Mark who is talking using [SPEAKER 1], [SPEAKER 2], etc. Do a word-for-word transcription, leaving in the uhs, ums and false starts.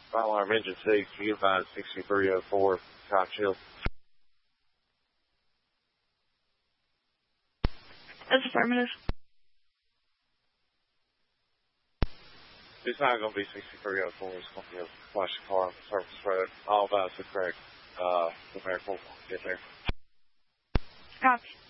[SPEAKER 1] Fire alarm engine six, Unified sixty-three oh four, Cox Hill.
[SPEAKER 2] That's affirmative.
[SPEAKER 1] It's not going to be sixty-three oh four. It's going to be a flash car on the surface road. All about the correct uh, numerical. Get there.
[SPEAKER 2] Copy.